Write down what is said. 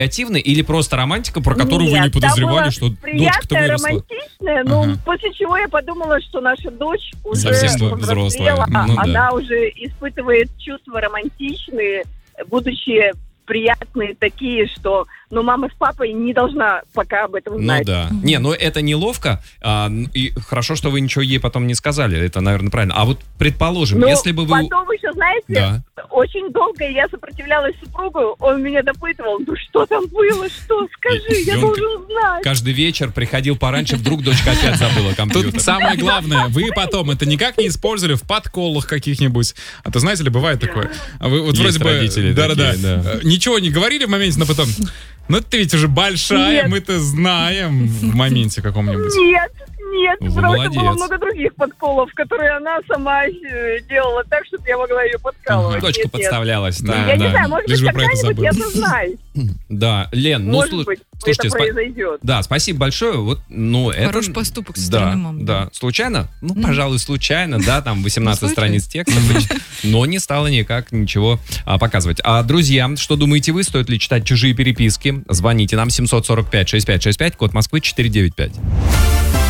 креативная или просто романтика, про которую вы не подозревали, что дочка-то выросла? Романтичная, но после чего я подумала, что наша дочь уже совсем взрослая. Она уже испытывает чувства романтичные, будучи приятные такие, что мама с папой не должна пока об этом знать. Ну да. Не, это неловко. И хорошо, что вы ничего ей потом не сказали. Это, наверное, правильно. А вот предположим, если бы вы... Потом еще, знаете, очень долго я сопротивлялась супругу, он меня допытывал, что там было, что, скажи, я должен знать. Каждый вечер приходил пораньше, вдруг дочка опять забыла компьютер. Тут самое главное, вы потом это никак не использовали в подколах каких-нибудь. А то, знаете ли, бывает такое. Вы вот вроде бы... родители такие, ничего не говорили в моменте, но потом... ты ведь уже большая, мы-то знаем в моменте каком-нибудь. Нет, потому что было много других подколов, которые она сама делала так, чтобы я могла ее подкалывать. Дочка подставлялась. Я не знаю, может быть, когда-нибудь я дознаюсь. Да, Лен, может быть, слушайте, это произойдет. Да, спасибо большое. Хороший поступок со стороны мамы. Да, случайно? Пожалуй, случайно, да, там 18 страниц текста, но не стало никак ничего показывать. Друзья, что думаете вы? Стоит ли читать чужие переписки? Звоните нам 745-6565, код Москвы 495.